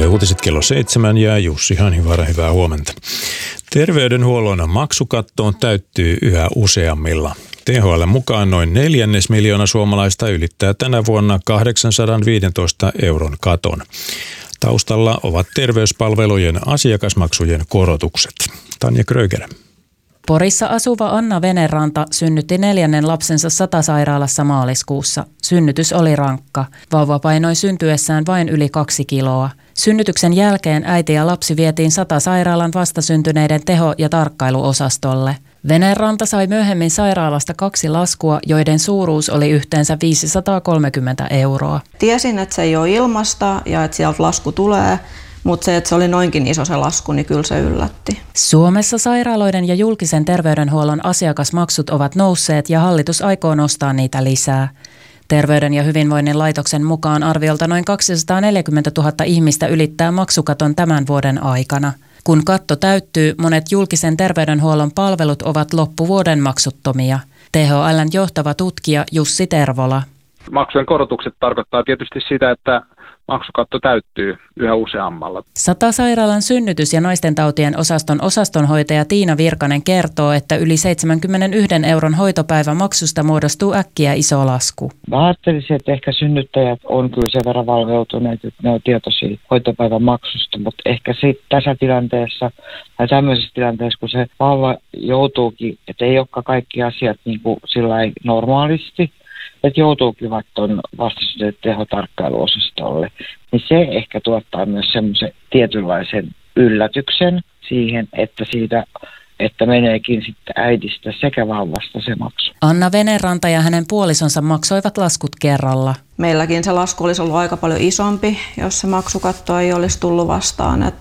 Yle Uutiset kello 7 ja Jussi Hanhivaara, hyvää huomenta. Terveydenhuollon maksukattoon täyttyy yhä useammilla. THL mukaan noin 250 000 suomalaista ylittää tänä vuonna 815 euron katon. Taustalla ovat terveyspalvelujen asiakasmaksujen korotukset. Tanja Kröger. Porissa asuva Anna Veneranta synnytti 4. lapsensa Satasairaalassa maaliskuussa. Synnytys oli rankka. Vauva painoi syntyessään vain yli 2 kiloa. Synnytyksen jälkeen äiti ja lapsi vietiin Satasairaalan vastasyntyneiden teho- ja tarkkailuosastolle. Veneranta sai myöhemmin sairaalasta 2 laskua, joiden suuruus oli yhteensä 530 euroa. Tiesin, että se ei ole ilmasta ja että sieltä lasku tulee. Mutta se, että se oli noinkin iso se lasku, niin kyllä se yllätti. Suomessa sairaaloiden ja julkisen terveydenhuollon asiakasmaksut ovat nousseet ja hallitus aikoo nostaa niitä lisää. Terveyden ja hyvinvoinnin laitoksen mukaan arviolta noin 240 000 ihmistä ylittää maksukaton tämän vuoden aikana. Kun katto täyttyy, monet julkisen terveydenhuollon palvelut ovat loppuvuoden maksuttomia. THL:n johtava tutkija Jussi Tervola. Maksujen korotukset tarkoittaa tietysti sitä, että maksukatto täyttyy yhä useammalla. Satasairaalan synnytys- ja naistentautien osaston osastonhoitaja Tiina Virkanen kertoo, että yli 71 euron hoitopäivän maksusta muodostuu äkkiä iso lasku. Mä ajattelisin, että ehkä synnyttäjät on kyllä sen verran valveutuneet, että ne on tietoisia hoitopäivän maksusta, mutta ehkä sitten tässä tilanteessa tai tämmöisessä tilanteessa, kun se vauva joutuukin, että ei olekaan kaikki asiat niin kuin sillain normaalisti, että joutuukin vaikka tuon vastasyntyneiden tehotarkkailuosastolle, niin se ehkä tuottaa myös semmoisen tietynlaisen yllätyksen siihen, että meneekin sitten äidistä sekä vauvasta se maksu. Anna Veneranta ja hänen puolisonsa maksoivat laskut kerralla. Meilläkin se lasku olisi ollut aika paljon isompi, jos se maksukatto ei olisi tullut vastaan.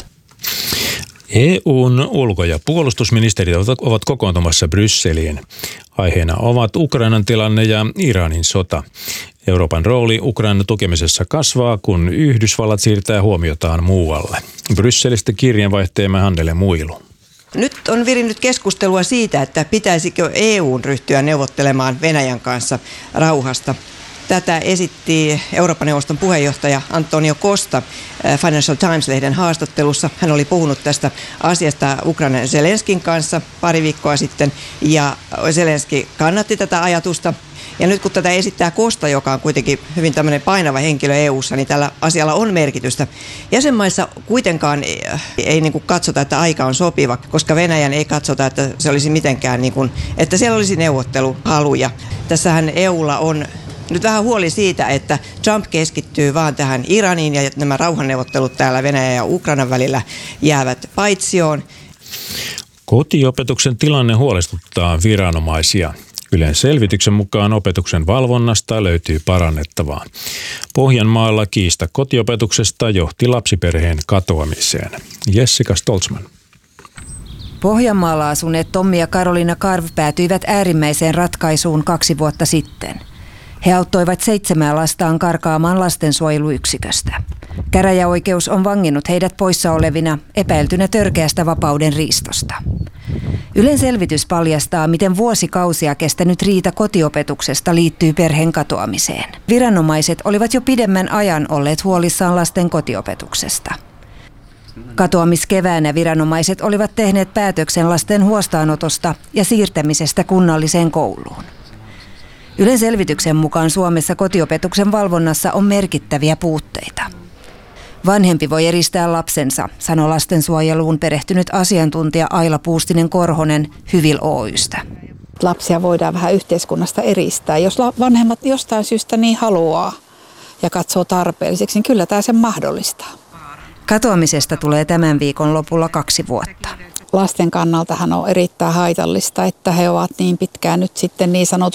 EU:n ulko- ja puolustusministerit ovat kokoontumassa Brysseliin. Aiheena ovat Ukrainan tilanne ja Iranin sota. Euroopan rooli Ukrainan tukemisessa kasvaa, kun Yhdysvallat siirtää huomiotaan muualle. Brysselistä kirjeenvaihteemme Hannele Muilu. Nyt on virinnyt keskustelua siitä, että pitäisikö EU:n ryhtyä neuvottelemaan Venäjän kanssa rauhasta. Tätä esitti Euroopan neuvoston puheenjohtaja Antonio Costa Financial Times-lehden haastattelussa. Hän oli puhunut tästä asiasta Ukrainan Zelenskin kanssa pari viikkoa sitten ja Zelenski kannatti tätä ajatusta. Ja nyt kun tätä esittää Costa, joka on kuitenkin hyvin tämmöinen painava henkilö EU:ssa, niin tällä asialla on merkitystä. Jäsenmaissa kuitenkaan ei niin kuin katsota, että aika on sopiva, koska Venäjän ei katsota, että se olisi mitenkään, niin kuin, että siellä olisi neuvotteluhaluja. Tässähän EUlla on nyt vähän huoli siitä, että Trump keskittyy vaan tähän Iraniin ja nämä rauhanneuvottelut täällä Venäjän ja Ukrainan välillä jäävät paitsioon. Kotiopetuksen tilanne huolestuttaa viranomaisia. Ylen selvityksen mukaan opetuksen valvonnasta löytyy parannettavaa. Pohjanmaalla kiista kotiopetuksesta johti lapsiperheen katoamiseen. Jessica Stoltzman. Pohjanmaalla asuneet Tommi ja Karoliina Karv päätyivät äärimmäiseen ratkaisuun 2 vuotta sitten. He auttoivat 7 lastaan karkaamaan lastensuojeluyksiköstä. Käräjäoikeus on vanginnut heidät poissa olevina epäiltynä törkeästä vapauden riistosta. Ylen selvitys paljastaa, miten vuosikausia kestänyt riita kotiopetuksesta liittyy perheen katoamiseen. Viranomaiset olivat jo pidemmän ajan olleet huolissaan lasten kotiopetuksesta. Katoamiskeväänä viranomaiset olivat tehneet päätöksen lasten huostaanotosta ja siirtämisestä kunnalliseen kouluun. Ylen selvityksen mukaan Suomessa kotiopetuksen valvonnassa on merkittäviä puutteita. Vanhempi voi eristää lapsensa, sanoi lastensuojeluun perehtynyt asiantuntija Aila Puustinen-Korhonen Hyvil Oy:stä. Lapsia voidaan vähän yhteiskunnasta eristää. Jos vanhemmat jostain syystä niin haluaa ja katsoo tarpeelliseksi, niin kyllä tämä sen mahdollistaa. Katoamisesta tulee tämän viikon lopulla 2 vuotta. Lasten kannaltahan on erittäin haitallista, että he ovat niin pitkään nyt sitten niin sanotut